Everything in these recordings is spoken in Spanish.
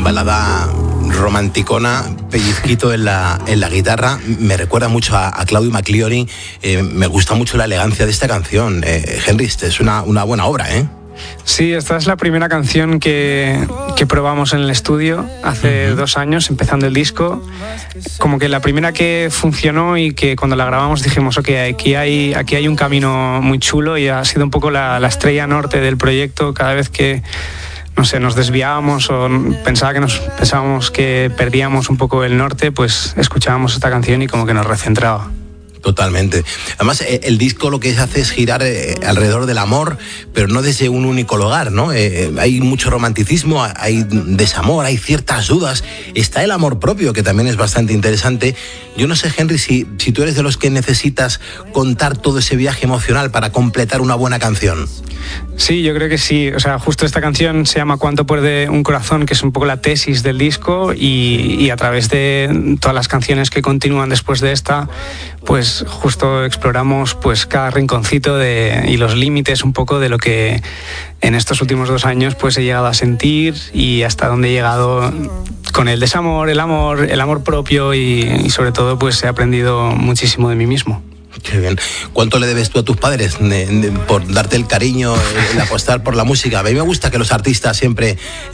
balada romanticona, pellizquito en la guitarra. Me recuerda mucho a Claudio McLeary. Me gusta mucho la elegancia de esta canción. Henry, es una buena obra, ¿eh? Sí, esta es la primera canción que probamos en el estudio hace 2 años, empezando el disco. Como que la primera que funcionó y que cuando la grabamos dijimos, ok, aquí hay un camino muy chulo, y ha sido un poco la estrella norte del proyecto. Cada vez que, no sé, nos desviábamos o pensábamos que perdíamos un poco el norte, pues escuchábamos esta canción y como que nos recentraba. Totalmente. Además, el disco lo que hace es girar alrededor del amor, pero no desde un único lugar, ¿no? Hay mucho romanticismo, hay desamor, hay ciertas dudas. Está el amor propio, que también es bastante interesante. Yo no sé, Henry, si tú eres de los que necesitas contar todo ese viaje emocional para completar una buena canción. Sí, yo creo que sí. O sea, justo esta canción se llama Cuánto puede un corazón, que es un poco la tesis del disco, y a través de todas las canciones que continúan después de esta, pues justo exploramos pues cada rinconcito y los límites un poco de lo que en estos últimos 2 años pues he llegado a sentir, y hasta dónde he llegado con el desamor, el amor propio, y sobre todo pues he aprendido muchísimo de mí mismo. Qué bien. ¿Cuánto le debes tú a tus padres por darte el cariño, el apostar por la música? A mí me gusta que los artistas siempre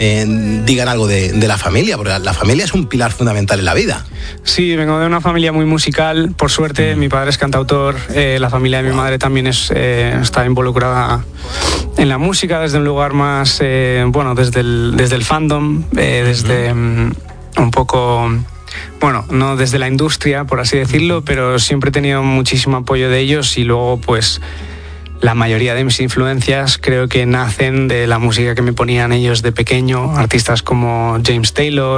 digan algo de la familia, porque la familia es un pilar fundamental en la vida. Sí, vengo de una familia muy musical, por suerte. Mi padre es cantautor, la familia de mi madre también está involucrada en la música desde un lugar más, desde el fandom, desde un poco... Bueno, no desde la industria, por así decirlo, pero siempre he tenido muchísimo apoyo de ellos, y luego pues la mayoría de mis influencias creo que nacen de la música que me ponían ellos de pequeño, artistas como James Taylor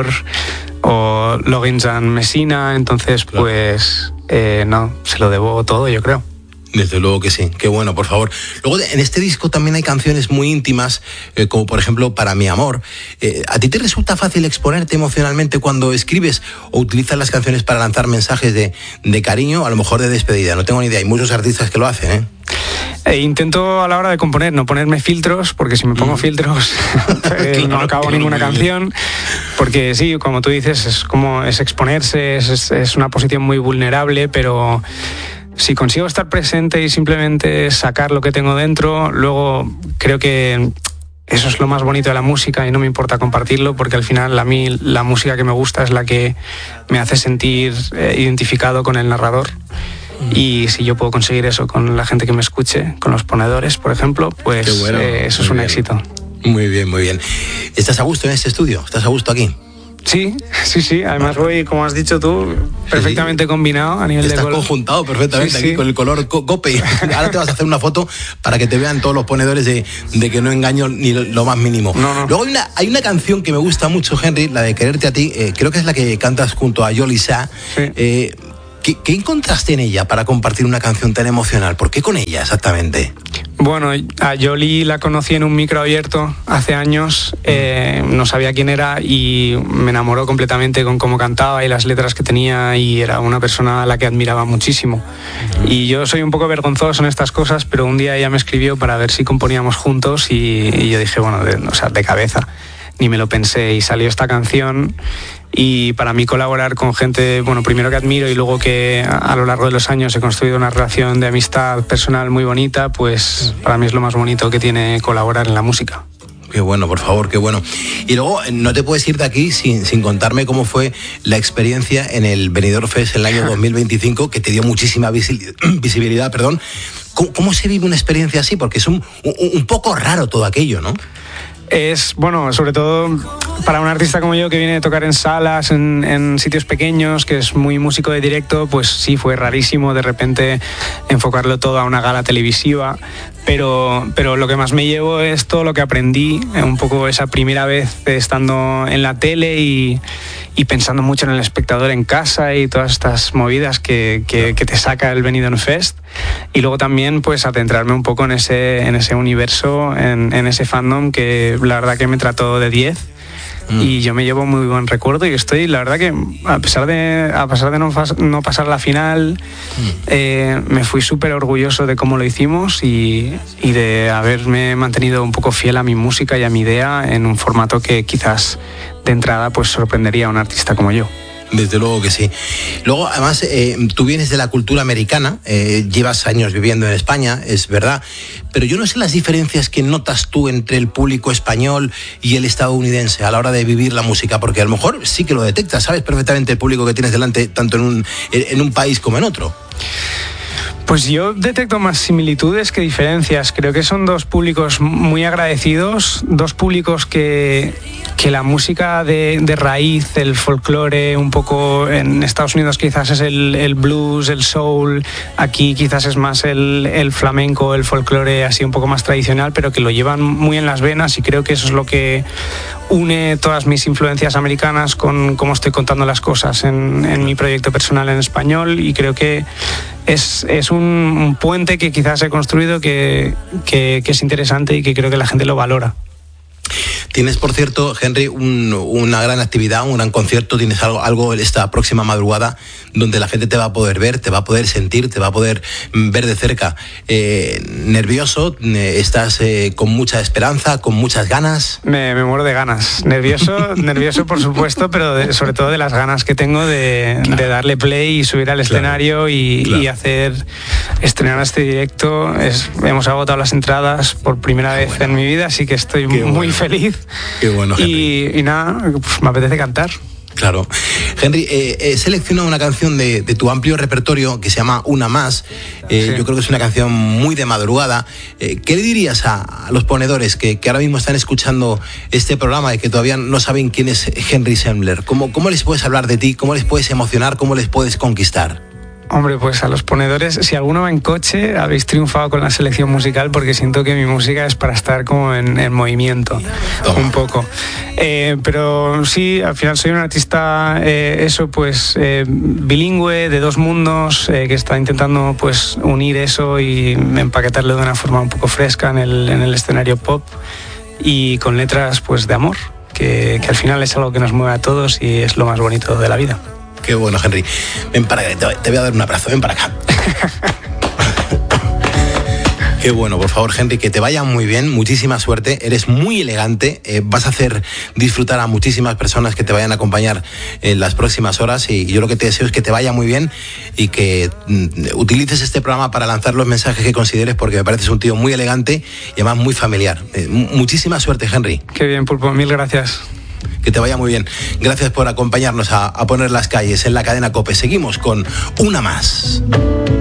o Loggins and Messina. Entonces pues se lo debo todo, yo creo. Desde luego que sí, qué bueno, por favor. Luego en este disco también hay canciones muy íntimas, como por ejemplo Para mi amor. ¿A ti te resulta fácil exponerte emocionalmente cuando escribes, o utilizas las canciones para lanzar mensajes de cariño, a lo mejor de despedida? No tengo ni idea, hay muchos artistas que lo hacen, Intento a la hora de componer no ponerme filtros, porque si me pongo filtros no acabo ninguna canción, porque sí, como tú dices, es exponerse, es una posición muy vulnerable, pero si consigo estar presente y simplemente sacar lo que tengo dentro, luego creo que eso es lo más bonito de la música, y no me importa compartirlo, porque al final a mí la música que me gusta es la que me hace sentir identificado con el narrador. Y si yo puedo conseguir eso con la gente que me escuche, con los ponedores, por ejemplo, pues bueno, eso es un éxito. Muy bien, muy bien. ¿Estás a gusto en este estudio? ¿Estás a gusto aquí? Sí. Además voy, como has dicho tú, perfectamente combinado a nivel de color. Estás conjuntado perfectamente aquí con el color cope. Ahora te vas a hacer una foto para que te vean todos los ponedores de que no engaño ni lo más mínimo. No. Luego hay una canción que me gusta mucho, Henry, la de Quererte a ti. Creo que es la que cantas junto a Yoli Sa. Sí. ¿Qué encontraste en ella para compartir una canción tan emocional? ¿Por qué con ella exactamente? Bueno, a Yoli la conocí en un micro abierto hace años, no sabía quién era, y me enamoró completamente con cómo cantaba y las letras que tenía, y era una persona a la que admiraba muchísimo. Y yo soy un poco vergonzoso en estas cosas, pero un día ella me escribió para ver si componíamos juntos, y yo dije, bueno, de cabeza, ni me lo pensé, y salió esta canción. Y para mí colaborar con gente, bueno, primero que admiro, y luego que a lo largo de los años he construido una relación de amistad personal muy bonita, pues para mí es lo más bonito que tiene colaborar en la música. Qué bueno, por favor, qué bueno. Y luego no te puedes ir de aquí sin contarme cómo fue la experiencia en el Benidorm Fest en el año 2025, que te dio muchísima visibilidad, perdón. ¿Cómo se vive una experiencia así? Porque es un poco raro todo aquello, ¿no? Es, bueno, sobre todo para un artista como yo, que viene de tocar en salas, en sitios pequeños, que es muy músico de directo, pues sí, fue rarísimo de repente enfocarlo todo a una gala televisiva, pero lo que más me llevo es todo lo que aprendí, un poco esa primera vez estando en la tele y pensando mucho en el espectador en casa y todas estas movidas que te saca el Benidorm Fest, y luego también pues adentrarme un poco en ese universo, en ese fandom que la verdad que me trató de 10. Y yo me llevo muy buen recuerdo y estoy, la verdad que a pesar de no pasar la final, me fui súper orgulloso de cómo lo hicimos y de haberme mantenido un poco fiel a mi música y a mi idea en un formato que quizás de entrada pues sorprendería a un artista como yo. Desde luego que sí. Luego, además, tú vienes de la cultura americana, llevas años viviendo en España, es verdad, pero yo no sé las diferencias que notas tú entre el público español y el estadounidense a la hora de vivir la música, porque a lo mejor sí que lo detectas, sabes perfectamente el público que tienes delante, tanto en un país como en otro. Pues yo detecto más similitudes que diferencias. Creo que son dos públicos muy agradecidos, dos públicos que la música de raíz, el folclore, un poco en Estados Unidos quizás es el blues, el soul, aquí quizás es más el flamenco, el folclore así un poco más tradicional, pero que lo llevan muy en las venas y creo que eso es lo que une todas mis influencias americanas con cómo estoy contando las cosas en mi proyecto personal en español y creo que es un puente que quizás he construido que es interesante y que creo que la gente lo valora. Tienes, por cierto, Henry, una gran actividad, un gran concierto, tienes algo esta próxima madrugada donde la gente te va a poder ver, te va a poder sentir, te va a poder ver de cerca. ¿Nervioso? ¿Estás con mucha esperanza, con muchas ganas? Me muero de ganas. Nervioso por supuesto, pero sobre todo de las ganas que tengo de darle play y subir al escenario y estrenar este directo. Hemos agotado las entradas por primera vez en mi vida, así que estoy muy feliz. Qué bueno, Henry. Y nada, pues me apetece cantar. Claro. Henry, selecciona una canción de tu amplio repertorio que se llama Una Más. Sí. Yo creo que es una canción muy de madrugada. ¿Qué le dirías a los ponedores que ahora mismo están escuchando este programa y que todavía no saben quién es Henry Sembler? ¿Cómo les puedes hablar de ti? ¿Cómo les puedes emocionar? ¿Cómo les puedes conquistar? Hombre, pues a los ponedores, si alguno va en coche, habéis triunfado con la selección musical porque siento que mi música es para estar como en movimiento, un poco. Pero sí, al final soy un artista, bilingüe, de dos mundos, que está intentando pues unir eso y empaquetarlo de una forma un poco fresca en el escenario pop y con letras pues de amor, que al final es algo que nos mueve a todos y es lo más bonito de la vida. Qué bueno, Henry. Ven para acá, te voy a dar un abrazo, ven para acá. Qué bueno, por favor, Henry, que te vaya muy bien, muchísima suerte, eres muy elegante, vas a hacer disfrutar a muchísimas personas que te vayan a acompañar en las próximas horas y yo lo que te deseo es que te vaya muy bien y que utilices este programa para lanzar los mensajes que consideres porque me pareces un tío muy elegante y además muy familiar. Muchísima suerte, Henry. Qué bien, Pulpo, mil gracias. Que te vaya muy bien. Gracias por acompañarnos a poner las calles en la cadena COPE. Seguimos con Una Más.